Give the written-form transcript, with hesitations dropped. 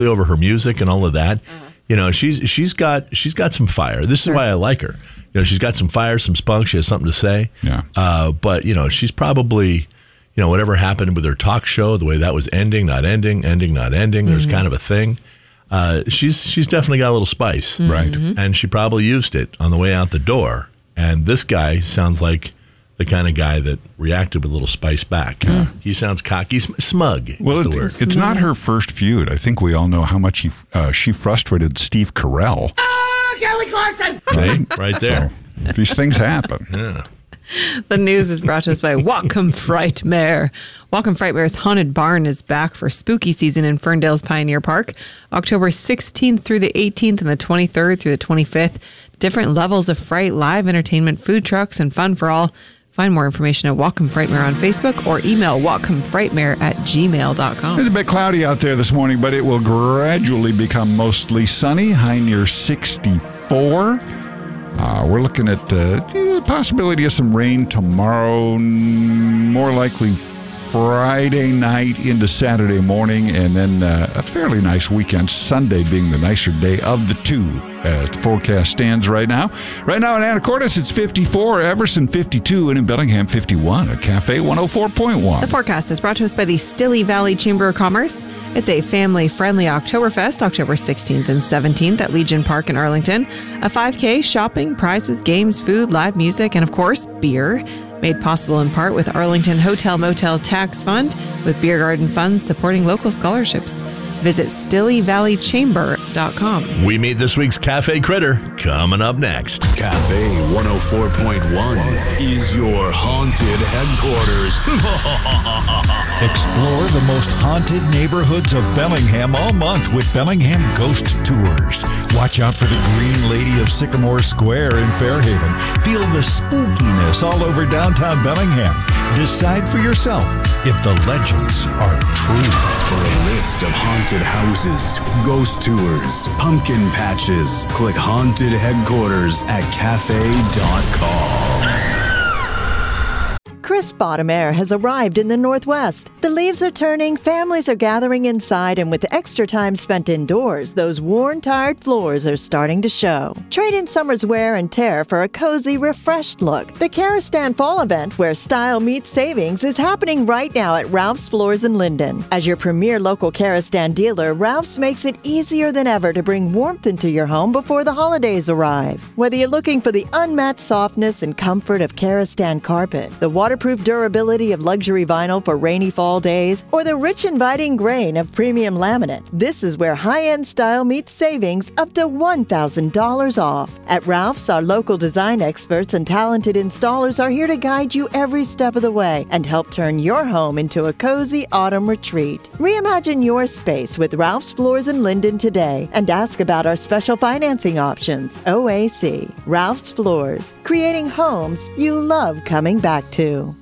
over her music and all of that. You know, she's got some fire. This is why I like her. You know, she's got some fire, some spunk. She has something to say. Yeah. But you know, she's probably, you know, whatever happened with her talk show, the way that was ending, not ending, ending, not ending. There's kind of a thing. She's definitely got a little spice, right? And she probably used it on the way out the door. And this guy sounds like the kind of guy that reacted with a little spice back. He sounds cocky, smug. Well, is the word. It's not her first feud. I think we all know how much she frustrated Steve Carell. Kelly Clarkson! Right there. So, these things happen. Yeah. The news is brought to us by Whatcom Frightmare. Whatcom Frightmare's Haunted Barn is back for spooky season in Ferndale's Pioneer Park, October 16th through the 18th and the 23rd through the 25th. Different levels of fright, live entertainment, food trucks, and fun for all. Find more information at Whatcom Frightmare on Facebook or email whatcomfrightmare@gmail.com. It's a bit cloudy out there this morning, but it will gradually become mostly sunny, high near 64. We're looking at the possibility of some rain tomorrow, more likely Friday night into Saturday morning, and then a fairly nice weekend, Sunday being the nicer day of the two as the forecast stands right now. Right now in Anacortes, it's 54, Everson 52, and in Bellingham 51 at Cafe 104.1. The forecast is brought to us by the Stille Valley Chamber of Commerce. It's a family-friendly Oktoberfest, October 16th and 17th at Legion Park in Arlington. A 5K, shopping, prizes, games, food, live music, and of course, beer. Made possible in part with Arlington Hotel Motel Tax Fund, with Beer Garden Funds supporting local scholarships. Visit StilleValleyChamber.com. We meet this week's Cafe Critter coming up next. Cafe 104.1 is your haunted headquarters. Explore the most haunted neighborhoods of Bellingham all month with Bellingham Ghost Tours. Watch out for the Green Lady of Sycamore Square in Fairhaven. Feel the spookiness all over downtown Bellingham. Decide for yourself if the legends are true. For a list of haunted houses, ghost tours, pumpkin patches, click Haunted Headquarters at cafe.com. Crisp autumn air has arrived in the Northwest. The leaves are turning, families are gathering inside, and with extra time spent indoors, those worn, tired floors are starting to show. Trade in summer's wear and tear for a cozy, refreshed look. The Karistan Fall event, where style meets savings, is happening right now at Ralph's Floors in Linden. As your premier local Karistan dealer, Ralph's makes it easier than ever to bring warmth into your home before the holidays arrive. Whether you're looking for the unmatched softness and comfort of Karistan carpet, the waterproof durability of luxury vinyl for rainy fall days, or the rich, inviting grain of premium laminate, this is where high-end style meets savings up to $1,000 off. At Ralph's, our local design experts and talented installers are here to guide you every step of the way and help turn your home into a cozy autumn retreat. Reimagine your space with Ralph's Floors in Linden today and ask about our special financing options. OAC. Ralph's Floors, creating homes you love coming back to.